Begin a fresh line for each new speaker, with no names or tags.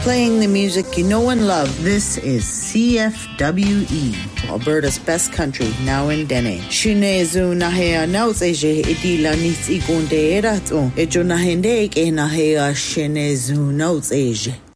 Playing the music you know and love. This is CFWE, Alberta's best country, now in Dene. Shinezu nahea naus eje edila nits igonde erato. Ejo nahende e nahea shinezu naus eje.